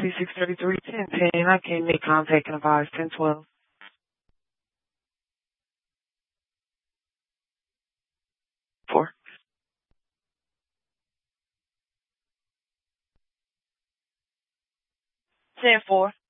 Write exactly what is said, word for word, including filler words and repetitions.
C six thirty-three, ten ten. I can't make contact and advise ten twelve. Four. ten four.